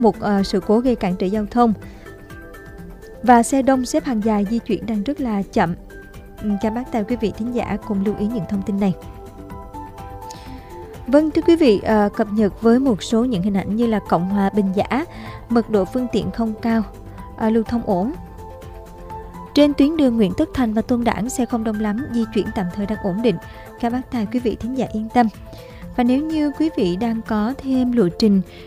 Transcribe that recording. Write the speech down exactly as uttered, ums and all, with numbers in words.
một uh, sự cố gây cản trở giao thông. Và xe đông xếp hàng dài di chuyển đang rất là chậm. Các bác tài quý vị thính giả cùng lưu ý những thông tin này. Vâng, thưa quý vị, uh, cập nhật với một số những hình ảnh như là Cộng hòa Bình Giả, mật độ phương tiện không cao, uh, lưu thông ổn. Trên tuyến đường Nguyễn Tất Thành và Tôn Đản, xe không đông lắm, di chuyển tạm thời đang ổn định. Các bác tài quý vị thính giả yên tâm. Và nếu như quý vị đang có thêm lộ trình